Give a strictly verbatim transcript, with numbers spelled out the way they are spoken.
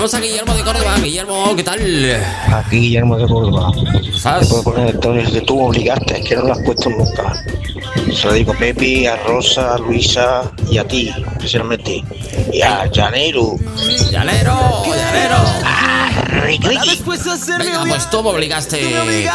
Tenemos a Guillermo de Córdoba. Guillermo, ¿qué tal? Aquí Guillermo de Córdoba. ¿Estás? Te puedo poner el tono que tú me obligaste, es que no lo has puesto nunca. Se lo digo a Pepi, a Rosa, a Luisa y a ti, especialmente. Y a Llanero. Llanero, Llanero. Ah, riqui, riqui. Venga, pues tú me obligaste.